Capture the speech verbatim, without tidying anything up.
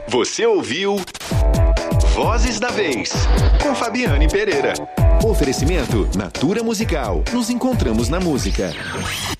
Você ouviu Vozes da Vez, com Fabiane Pereira. Oferecimento Natura Musical. Nos encontramos na música.